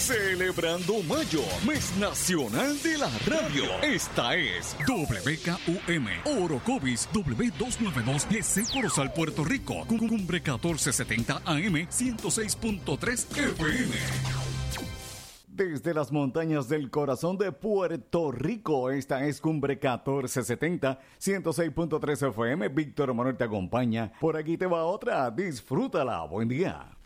Celebrando Mayo, mes nacional de la radio. Esta es WKUM, Orocovis W292 GC Corozal, Puerto Rico. Cumbre 1470 AM 106.3 FM. Desde las montañas del corazón de Puerto Rico, esta es Cumbre 1470, 106.3 FM. Víctor Manuel te acompaña. Por aquí te va otra. Disfrútala. Buen día.